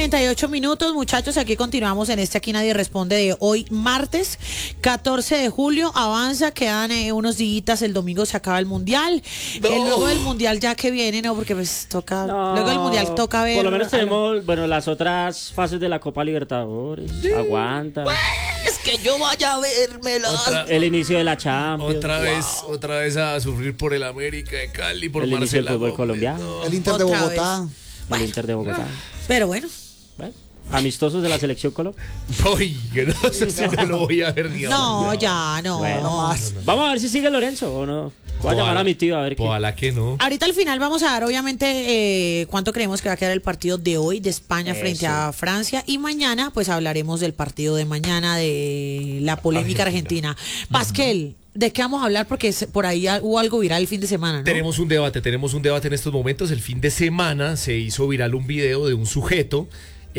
5:38, muchachos, aquí continuamos en Aquí Nadie Responde de hoy, martes 14 de julio, avanza, quedan unos días, el domingo se acaba el Mundial, luego del Mundial ya que viene, ¿no? Porque pues toca, luego del Mundial toca ver. Por lo menos tenemos, las otras fases de la Copa Libertadores, aguanta. Es que yo vaya a vérmela. El inicio de la Champions. Otra vez a sufrir por el América de Cali, por el Marcela inicio del fútbol Gómez, colombiano. no. El Inter de Otra Bogotá. El Inter de Bogotá. Pero bueno. Amistosos de la selección Colombia. Uy, que no sé si no lo voy a ver ni No, ahora. ya, no. Bueno, vamos a ver si sigue Lorenzo o no. Voy a llamar a mi tío a ver qué. Ojalá que no. Ahorita al final vamos a dar, obviamente, cuánto creemos que va a quedar el partido de hoy de España frente a Francia. Y mañana, pues hablaremos del partido de mañana de la polémica Argentina. Pasquel, ¿de qué vamos a hablar? Porque por ahí hubo algo viral el fin de semana, ¿no? Tenemos un debate en estos momentos. El fin de semana se hizo viral un video de un sujeto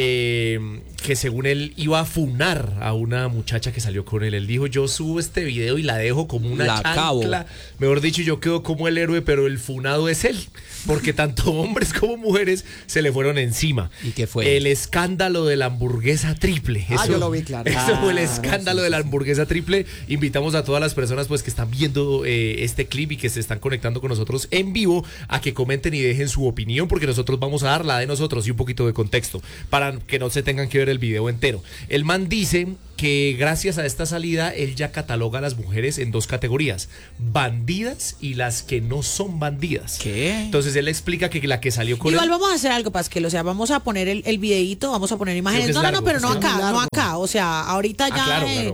que según él iba a funar a una muchacha que salió con él. Él dijo, yo subo este video y la dejo como una chancla. Mejor dicho, yo quedo como el héroe, pero el funado es él. Porque tanto hombres como mujeres se le fueron encima. ¿Y qué fue? El escándalo de la hamburguesa triple. Yo lo vi, claro. Eso fue el escándalo de la hamburguesa triple. Invitamos a todas las personas pues que están viendo este clip y que se están conectando con nosotros en vivo a que comenten y dejen su opinión, porque nosotros vamos a dar la de nosotros y un poquito de contexto para que no se tengan que ver el video entero. El man dice que gracias a esta salida él ya cataloga a las mujeres en dos categorías: bandidas y las que no son bandidas. ¿Qué? Entonces él explica que la que salió con Igual él... vamos a hacer algo, Pasquel, o sea, vamos a poner el videíto, vamos a poner imágenes. No, pero no acá, o sea, ahorita ya, claro.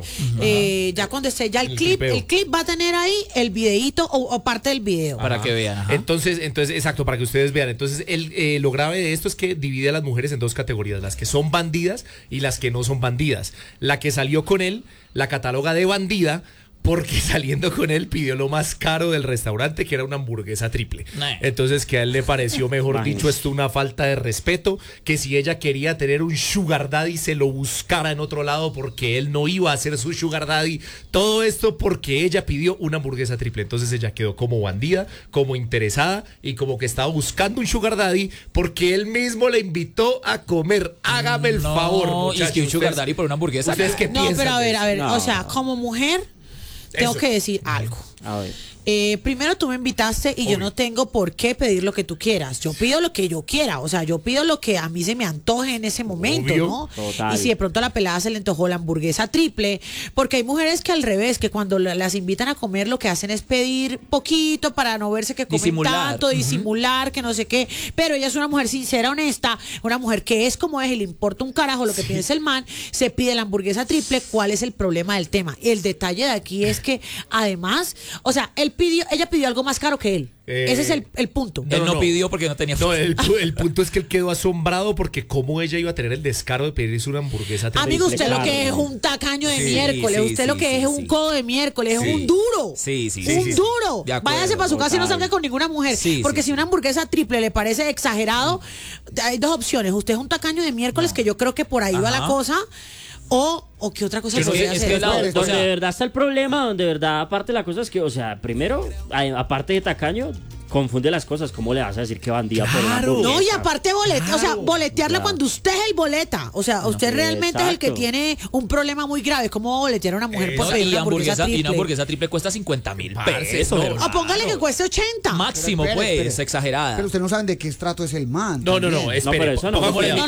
Ya cuando esté ya el clip va a tener ahí el videíto o parte del video. Para que vean. Ajá. Entonces, exacto, para que ustedes vean. Entonces, lo grave de esto es que divide a las mujeres en dos categorías: las que son bandidas y las que no son bandidas. La que salió con él la cataloga de bandida porque saliendo con él pidió lo más caro del restaurante, que era una hamburguesa triple. Entonces, que a él le pareció, mejor dicho, esto una falta de respeto, que si ella quería tener un sugar daddy se lo buscara en otro lado, porque él no iba a ser su sugar daddy. Todo esto porque ella pidió una hamburguesa triple. Entonces ella quedó como bandida, como interesada y como que estaba buscando un sugar daddy porque él mismo le invitó a comer. Hágame el favor, muchachos. Y es que un sugar daddy por una hamburguesa. ¿Ustedes qué No, piensan? pero a ver, No. o sea, como mujer tengo Eso. que decir algo. A ver. Primero tú me invitaste y yo no tengo por qué pedir lo que tú quieras. Yo pido lo que yo quiera, o sea, yo pido lo que a mí se me antoje en ese momento, Obvio. ¿no? Total. Y si de pronto a la pelada se le antojó la hamburguesa triple, porque hay mujeres que al revés, que cuando las invitan a comer lo que hacen es pedir poquito para no verse que comen Disimular. tanto, disimular, que no sé qué, pero ella es una mujer sincera, honesta, una mujer que es como es y le importa un carajo lo que piensa el man, se pide la hamburguesa triple. ¿Cuál es el problema del tema? El detalle de aquí es que además, o sea, ella pidió algo más caro que él. Ese es el punto. Él no No. pidió porque no tenía No, fuerza. el punto es que él quedó asombrado porque cómo ella iba a tener el descaro de pedirse una hamburguesa triple. Amigo, usted lo claro, que es ¿no? un tacaño de Sí, miércoles, sí, usted lo que es un codo de miércoles, es un duro. Sí, sí, un sí. duro. De acuerdo, Váyase para su casa y no total. salga con ninguna mujer. Sí, porque sí. si una hamburguesa triple le parece exagerado, hay dos opciones. Usted es un tacaño de miércoles, que yo creo que por ahí va la Ajá. cosa. O qué otra cosa Es que- podría es hacer. que la- Donde o sea- de verdad está el problema, donde de verdad, aparte la cosa es que, o sea, primero, aparte de tacaño, confunde las cosas. ¿Cómo le vas a decir que bandía por una Claro. hamburguesa? No, y aparte o sea, boletearla cuando usted es el boleta. O sea, usted realmente es el que exacto. tiene un problema muy grave. ¿Cómo boletear a una mujer por No, pedir y una hamburguesa una triple? hamburguesa triple cuesta 50.000 Parce, pesos. no. ¿verdad? O póngale que cueste 80. Máximo, Pero espere, pues, espere. exagerada. Pero ustedes no saben de qué estrato es el man. No, también. espere. pero eso no. Pongámosle- No,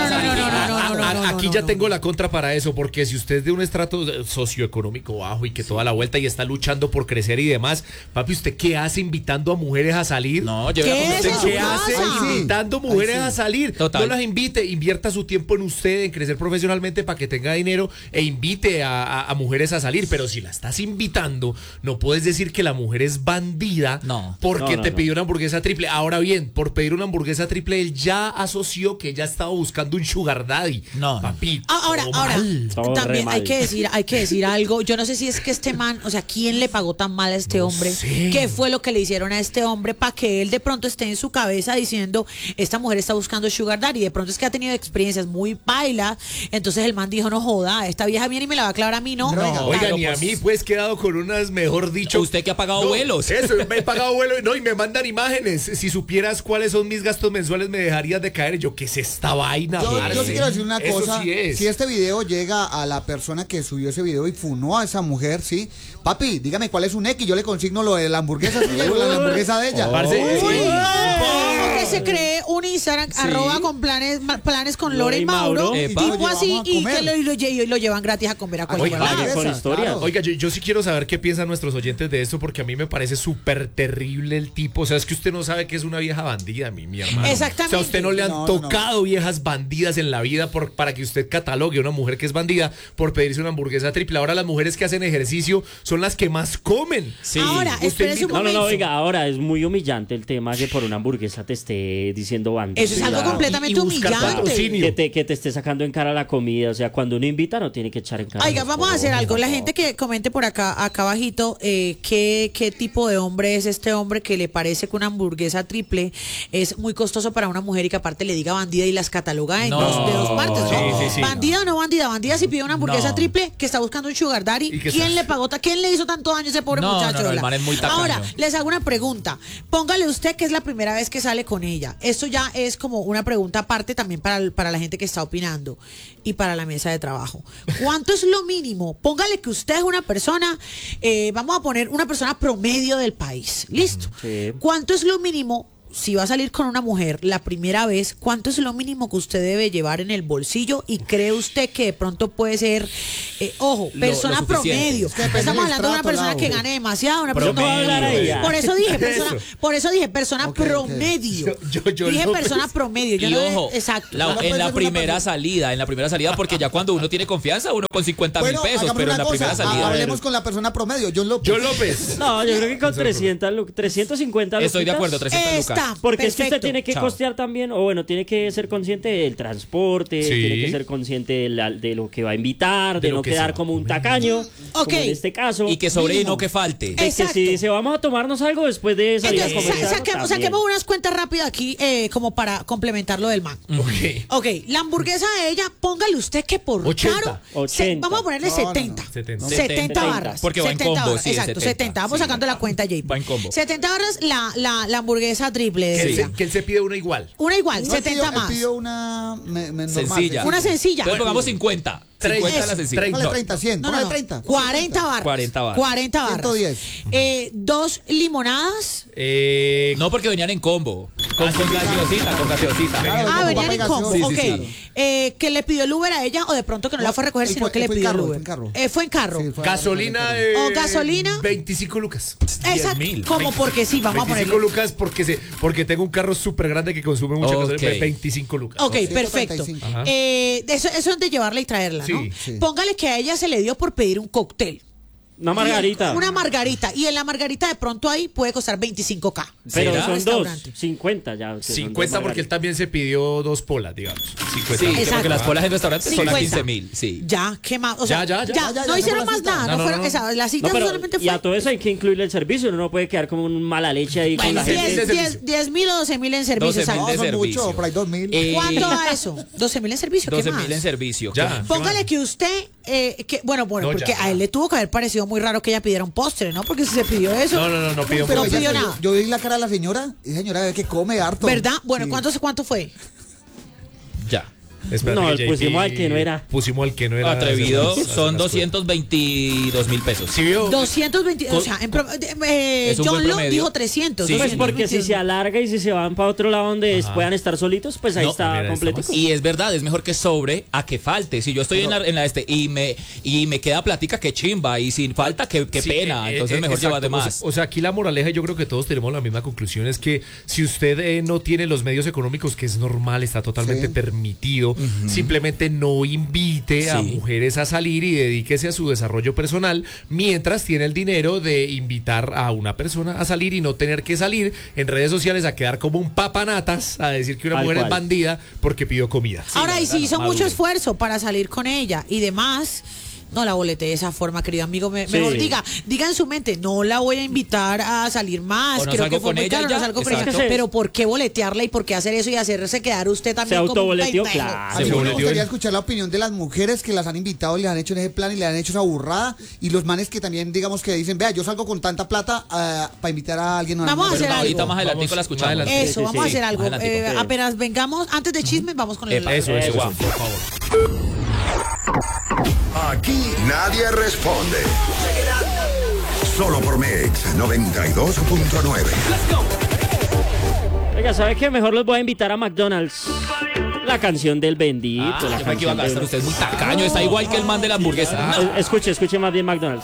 Aquí ya tengo la contra para eso, porque si usted es de un estrato socioeconómico bajo y que toda la vuelta y está luchando por crecer y demás, papi, ¿usted qué hace invitando a mujeres a salir? No, ¿Qué llévela es con eso? ¿Usted qué casa. hace Ay, sí. invitando mujeres Ay, sí. a salir? Total. No las invite, invierta su tiempo en usted, en crecer profesionalmente para que tenga dinero e invite a mujeres a salir. Pero si la estás invitando, no puedes decir que la mujer es bandida No. porque No, te no. pidió una hamburguesa triple. Ahora bien, por pedir una hamburguesa triple, él ya asoció que ella estaba buscando un sugar daddy. No. Papi, Ahora, todo mal. Todo también re hay mal. que decir algo. Yo no sé si es que este man, o sea, ¿quién le pagó tan mal a este hombre? sé. ¿Qué fue lo que le hicieron a este hombre para que él de pronto esté en su cabeza diciendo, esta mujer está buscando sugar daddy, de pronto es que ha tenido experiencias muy pailas, entonces el man dijo, no joda, esta vieja viene y me la va a clavar a mí, ¿no? Oiga, ni a mí pues quedado con unas, mejor dicho. Usted que ha pagado vuelos. Eso, me he pagado vuelos, no, y me mandan imágenes. Si supieras cuáles son mis gastos mensuales, me dejarías de caer. Yo, ¿qué es esta vaina? Yo sí quiero decir una Eso cosa. sí es. Si este video llega a la persona que subió ese video y funó a esa mujer, ¿sí? Papi, dígame cuál es un X, yo le consigno lo de la hamburguesa suya y la hamburguesa de ella. Parce, Uy, sí. no, que se cree un Instagram, @ con planes con Lore y Mauro, Epa. tipo Lo así, llevamos a y comer. que lo llevan gratis a comer a cualquier Oiga, lado. Vaya con historias. claro. Oiga, yo sí quiero saber qué piensan nuestros oyentes de esto, porque a mí me parece súper terrible el tipo. O sea, es que usted no sabe que es una vieja bandida, mi hermano. Exactamente. O sea, a usted no le han No, tocado viejas bandidas en la vida para que usted catalogue a una mujer que es bandida por pedirse una hamburguesa triple. Ahora las mujeres que hacen ejercicio son las que más comen. Sí. Ahora, Usted espérese un No, no, momento. no, oiga, ahora es muy humillante el tema que por una hamburguesa te esté diciendo banda. Eso es algo completamente Y buscar humillante. patrocinio. Que te esté sacando en cara la comida. O sea, cuando uno invita no tiene que echar en cara. Oiga, las vamos a hacer cosas, algo. La no. gente que comente por acá abajito, qué tipo de hombre es este hombre que le parece que una hamburguesa triple es muy costoso para una mujer y que aparte le diga bandida y las cataloga de dos partes, ¿no? Sí, sí, sí. Bandida o no bandida. Bandida si pide una hamburguesa No. triple que está buscando un sugar daddy. Y que ¿Quién está- le pagó? ¿Quién le hizo tanto daño a ese pobre No, muchacho? no, no, el Hola. man es muy tacaño. Ahora, les hago una pregunta. Póngale usted que es la primera vez que sale con ella. Esto ya es como una pregunta aparte también para la gente que está opinando y para la mesa de trabajo. ¿Cuánto es lo mínimo? Póngale que usted es una persona, vamos a poner una persona promedio del país. ¿Listo? Sí. ¿Cuánto es lo mínimo? Si va a salir con una mujer la primera vez, ¿cuánto es lo mínimo que usted debe llevar en el bolsillo? ¿Y cree usted que de pronto puede ser, ojo, persona lo suficiente. promedio? Es que depende Estamos del hablando de una estrato, persona Lau. que gane demasiado, una persona Promedio. que Hablar ahí ya. por eso dije, persona Ok, ok. promedio. Yo dije no persona pensé- promedio. Yo Y no ojo, exacto. la- No puede en ser la una primera persona- salida, porque ya cuando uno tiene confianza, uno con 50.000 pesos, hagamos pero en una la primera cosa, salida. hablemos con la persona promedio. John López. John López. No, yo creo que con 350 Estoy de luquitas, acuerdo, 300 lucas. Está, Porque es que usted perfecto. tiene que Chao. costear también, o bueno, tiene que ser consciente del transporte, Sí. tiene que ser consciente de lo que va a invitar, De de lo no que se quedar va a como un comer. tacaño, Ok. como en este caso. Y que sobre y Mínimo. no que falte. De que Exacto. si dice, vamos a tomarnos algo después de salir a Entonces, comer. algo, saquemos también. unas cuentas rápidas aquí como para complementar lo del man. Ok. Ok, la hamburguesa de ella, póngale usted que por 80. caro, 80. vamos a ponerle No, no, no. 70. 70. 70 barras. Porque va en 70 combo, barras, sí, es exacto, 70. 70. Vamos Sí. sacando la cuenta, JP. Va en combo. 70 barras la hamburguesa triple de Que, ella. él se pide una igual. Una igual, No, 70 él más. pidió una normal, Sencilla. Una sencilla. Entonces pongamos 50. 30. 50 la sencilla. Póngale No, 30, 100. No, no, Póngale no. 30. 40 barras. 40 barras. 40 barras. 110. 2 limonadas. No, porque venían en combo. Con gaseosita, con gaseosita. Claro, Ah, como venían en papagación. combo. Sí, sí, ok. sí. Que le pidió el Uber a ella o de pronto que no la fue a recoger, Él sino fue- que le él fue pidió el en carro, Uber. fue en carro. Fue en carro. Sí, fue a- Gasolina ¿O gasolina? 25 lucas. Exacto. 10.000. Como porque sí, vamos a 25 ponerle. lucas porque tengo un carro súper grande que consume mucha Ok. gasolina. 25 lucas. Ok, 135. perfecto. Ajá. Eso es de llevarla y traerla, ¿no? Sí, sí. Póngale que a ella se le dio por pedir un cóctel. Una margarita. Una margarita. Y en la margarita de pronto ahí puede costar 25K. Pero ¿Será? son dos. Restaurante. 50 ya. que son 50 dos porque él margaritas. también se pidió 2 polas, digamos. 50. Sí, Exacto. porque las polas en restaurantes son a 50. 15.000. Sí. Ya, ¿qué más? O sea, Ya, no ya, hicieron fue la más cita. nada. No, No, no, fueron no. esa. La cita No, pero, solamente y a fue. todo eso hay que incluirle el servicio. Uno no puede quedar como un mala leche ahí con Bueno, la gente. 10.000 o 12.000 en servicio. 12.000 No, de son servicio. mucho, por ahí 2.000. ¿Cuánto da eso? 12.000 en servicio. ¿Qué 12.000 en más? servicio. Ya. Póngale que usted, No, porque ya. a él le tuvo que haber parecido muy raro que ella pidiera un postre, ¿no? Porque si se pidió eso, No pidió Pero postre. pidió ella- nada. yo vi la cara de la señora y señora ve que come harto. ¿verdad? Bueno, Sí. ¿cuánto fue? Ya. Espérate No, que pusimos JP al que no era. Pusimos al que no era. Atrevido, Hace son unas 222.000 pesos. ¿Sí vio? 220, o sea, Es un John buen Locke promedio. dijo 300. Sí. Pues porque si se alarga y si se van para otro lado donde puedan estar solitos, pues ahí No, está mira, completo. estamos- Y es verdad, es mejor que sobre a que falte. Si yo estoy en la y me queda plática, que chimba. Y sin falta, que Sí, pena. Entonces mejor exacto. llevar de más. O sea, aquí la moraleja, yo creo que todos tenemos la misma conclusión, es que si usted no tiene los medios económicos, que es normal, está totalmente Sí. permitido, simplemente no invite a Sí. mujeres a salir y dedíquese a su desarrollo personal mientras tiene el dinero de invitar a una persona a salir y no tener que salir en redes sociales a quedar como un papanatas a decir que una Tal mujer es cual. bandida porque pidió comida. Ahora, y si hizo madure. mucho esfuerzo para salir con ella y demás, No la boleteé de esa forma, querido amigo. Sí. Mejor diga en su mente, no la voy a invitar a salir más. O no Creo salgo que fue con muy ella caro, y ya. no salgo con Exacto. ella. Pero ¿por qué boletearla y por qué hacer eso y hacerse quedar usted también Se como un autoboleteó, pendejo? claro. A mí me boleteó gustaría él. escuchar la opinión de las mujeres que las han invitado y le han hecho en ese plan y le han hecho esa burrada. Y los manes que también, digamos, que dicen, vea, yo salgo con tanta plata para invitar a alguien. Vamos a hacer algo. Ahorita más adelante Vamos, la escuchamos. más adelante. Eso, Sí, vamos a sí. hacer algo. Más adelantico. Sí. Apenas vengamos, antes de chisme, vamos con el Epa, Eso, Guau. por favor. Aquí nadie responde. Solo por Mix 92.9. Oiga, ¿sabe qué? Mejor los voy a invitar a McDonald's. La canción del bendito. Ah, la yo me que iba a canción gastar. Usted es muy tacaño. Está igual que el man de la hamburguesa. Escuche más bien McDonald's.